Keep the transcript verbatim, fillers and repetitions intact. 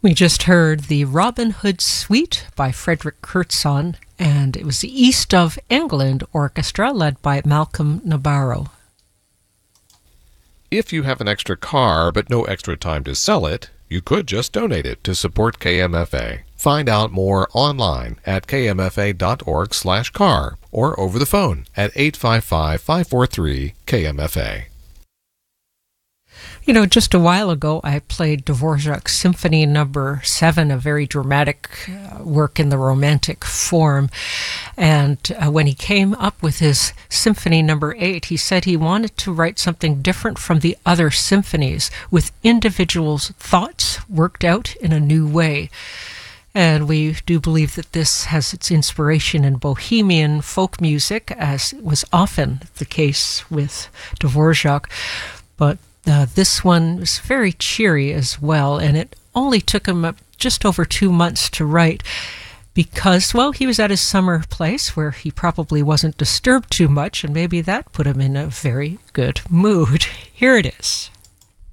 We just heard the Robin Hood Suite by Frederick Kurtzon, and it was the East of England Orchestra led by Malcolm Nabarro. If you have an extra car but no extra time to sell it, you could just donate it to support K M F A. Find out more online at k m f a dot org slash car or over the phone at eight five five, five four three, K M F A. You know, just a while ago, I played Dvorak's Symphony Number Seven, a very dramatic uh, work in the Romantic form. And uh, when he came up with his Symphony Number Eight, he said he wanted to write something different from the other symphonies, with individuals' thoughts worked out in a new way. And we do believe that this has its inspiration in Bohemian folk music, as was often the case with Dvorak. But Uh, this one was very cheery as well, and it only took him uh, just over two months to write because, well, he was at his summer place where he probably wasn't disturbed too much, and maybe that put him in a very good mood. Here it is.